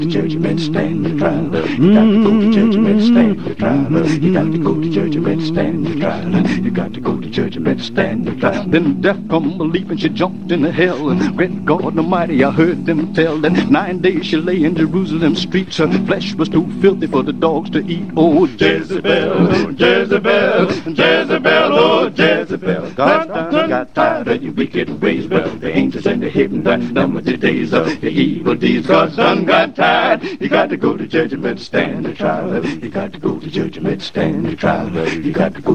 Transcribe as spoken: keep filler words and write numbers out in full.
to judgment stand your trial. You got to go to judgment stand your trial. You got to go to judgment stand your trial. You got to go to judgment stand your trial. Then death come believing she jumped into hell. And great God Almighty, I heard them tell that nine days she lay in Jerusalem streets. Her flesh was too filthy for the dogs to eat. Oh, Jezebel, Jezebel, Jezebel, oh, Jezebel. God done got tired of your wicked ways. Well, the angels and the heaven done done with the days of the evil deeds. God done got tired. You got to go to judgment, stand the trial. You got to go to judgment, stand the trial. You got to go